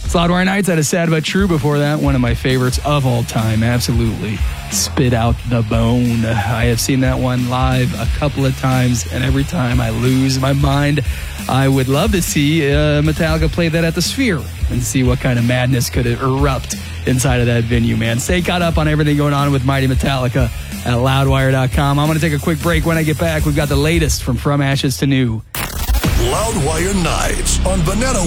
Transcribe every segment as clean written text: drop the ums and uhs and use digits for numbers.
Loudwire Nights had a Sad But True before that. One of my favorites of all time. Absolutely. Spit Out the Bone. I have seen that one live a couple of times, and every time I lose my mind. I would love to see Metallica play that at the Sphere and see what kind of madness could erupt inside of that venue, man. Stay caught up on everything going on with Mighty Metallica at loudwire.com. I'm going to take a quick break. When I get back, we've got the latest from Ashes to New. Loudwire Nights on Banana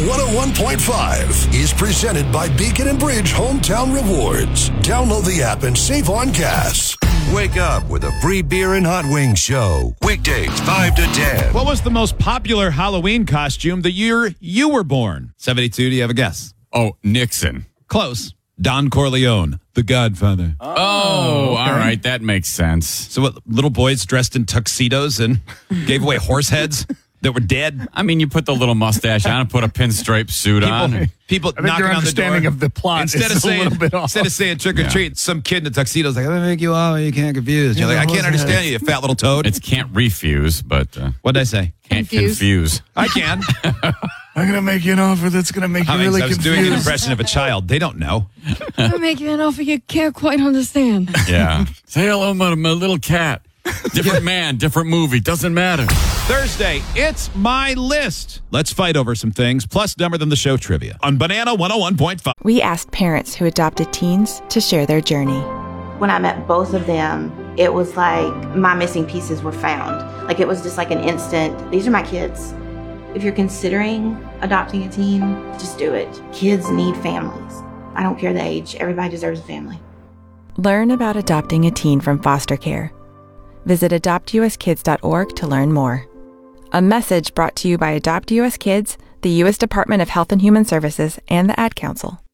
101.5 is presented by Beacon and Bridge Hometown Rewards. Download the app and save on gas. Wake up with a free beer and hot wings show. Weekdays 5 to 10. What was the most popular Halloween costume the year you were born? 72, do you have a guess? Oh, Nixon. Close. Don Corleone, the Godfather. Oh, all right. That makes sense. So what, little boys dressed in tuxedos and gave away horse heads that were dead? I mean, you put the little mustache on and put a pinstripe suit on. People I think knocking your on the door. understanding of the plot Instead is a little bit off. Instead of saying trick or treat, some kid in a tuxedo is like, I'm going to make you all, you can't confuse. You're like, I can't understand you fat little toad. It's can't refuse, but What did I say? can't confuse. I can. I'm going to make you an offer that's going to make you really I was confused. doing an impression of a child. They don't know. I'm making an offer you can't quite understand. Yeah. Say hello, my little cat. Different man, different movie. Doesn't matter. Thursday, it's my list. Let's fight over some things, plus Dumber Than the Show trivia on Banana 101.5. We asked parents who adopted teens to share their journey. When I met both of them, it was like my missing pieces were found. Like it was just like an instant, these are my kids. If you're considering adopting a teen, just do it. Kids need families. I don't care the age. Everybody deserves a family. Learn about adopting a teen from foster care. Visit adoptuskids.org to learn more. A message brought to you by Adopt US Kids, the U.S. Department of Health and Human Services, and the Ad Council.